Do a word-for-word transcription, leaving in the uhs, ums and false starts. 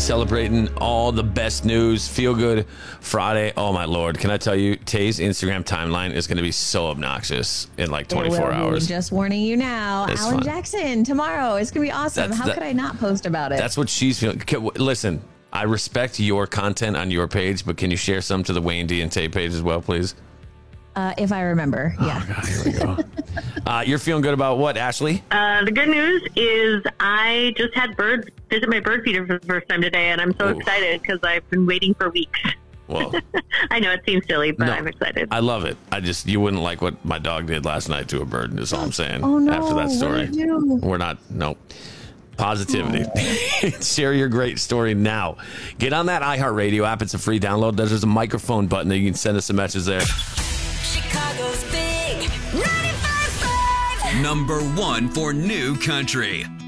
celebrating all the best news. Feel good Friday. Oh, my Lord. Can I tell you, Tay's Instagram timeline is going to be so obnoxious in like twenty-four hours. Just warning you now. It's Alan fun. Jackson tomorrow. It's going to be awesome. That's- How that- could I not post about it? That's what she's feeling. Okay, w- Listen, I respect your content on your page, but can you share some to the Wayne D and Tay page as well, please? Uh, if I remember. Yeah. Oh, God, here we go. uh, you're feeling good about what, Ashley? Uh, the good news is I just had birds visit my bird feeder for the first time today, and I'm so Ooh. excited because I've been waiting for weeks. Whoa. I know it seems silly, but No, I'm excited. I love it. I just, you wouldn't like what my dog did last night to a bird, is all I'm saying. Oh, no. After that story. What did you do? We're not, nope. Positivity. Share your great story now. Get on that iHeartRadio app. It's a free download. There's a microphone button that you can send us a message there. Chicago's big ninety-five point five. Number one for new country.